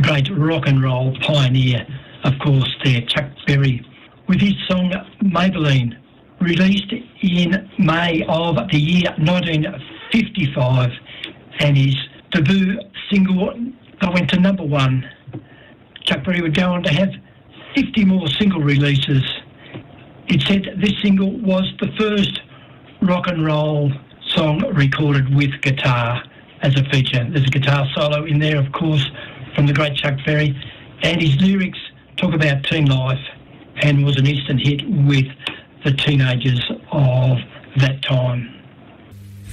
great rock and roll pioneer, of course, there, Chuck Berry, with his song Maybelline, released in May of the year 1955, and his debut single that went to #1. Chuck Berry would go on to have 50 more single releases. It said this single was the first rock and roll song recorded with guitar as a feature. There's a guitar solo in there, of course, from the great Chuck Berry, and his lyrics talk about teen life and was an instant hit with the teenagers of that time.